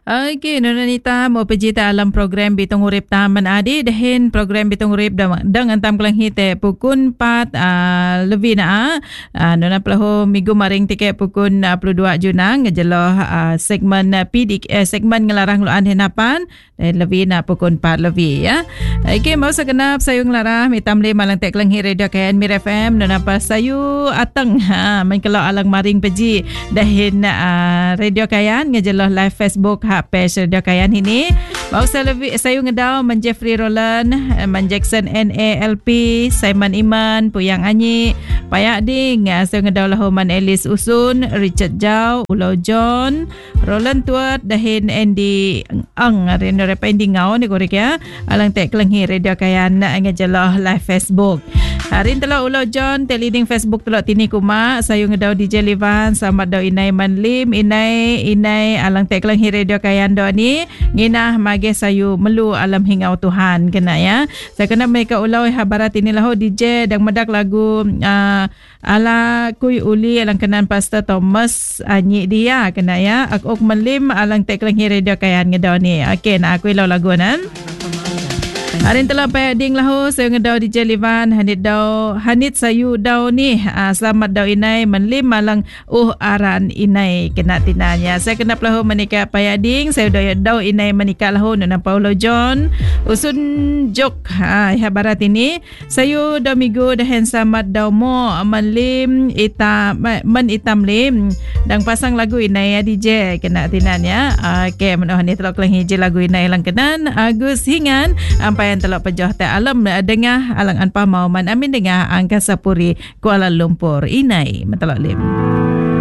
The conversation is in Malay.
Okay, Nona Nita mo pejita alam program bitong urip taman adi dahin program bitong urip dang antam kelang hite pukun 4 lebih na Nona pelaho minggu maring tike pukun 22 Junang ngejeloh segmen pidik segmen ngelarang luan henapan lebih na pukun 4 lebih ya. Okay, mau segenap sayung larah mitam le malang tek kelang hi radio KN Mir FM Nona pas sayu ateng main kalau alang maring peji dahin radio KN ngejeloh live Facebook page Radio Kayan ini. Mau saya ngedau man Jeffrey Roland, man Jackson NALP, Simon Iman, Puyang Anyi, Payak Ding, saya ngedau lah man Alice Usun, Richard Jau, Ulau John, Roland Tuat, dahin Andy Ang, reno repa Andy Ngau ni korek ya. Alang tek kelenghi Radio Kayan ngejelah live Facebook. Harin telah Ulau John, leading Facebook telah tini kuma, saya ngedau DJ Livan, selamat dau inai manlim, inai alang tek kelenghi Radio Kayan do ni nginah mage sayu melu alam hingau Tuhan kena ya. Saya kena mereka ulau habarat ini lah DJ dang medak lagu ala kuy uli alang kenan Pastor Thomas Anyi dia kena ya. Ak melim alang tek kelenghi Radio Kayan ngedau ni. Okey nak aku lau lagu nan. Harin telah payak ding lahu saya ngedau DJ Livan hanit sayu dau ni selamat dau inai menlim malang aran inai kena tinanya. Saya kena lahu menikah payak ding saya dau inai menikah lahu Nona Paulo John usun jok barat ini sayu dau migu dahen selamat dau mo menlim itam lim dang pasang lagu inai ya DJ kena tinanya. Okey menoh ni telok kelang hiji lagu inai lang kenan Agus Hingan ampai yang telok pejoh te alam dengah alang anpa mauman amin dengah angka sapuri Kuala Lumpur inai mentelok lim.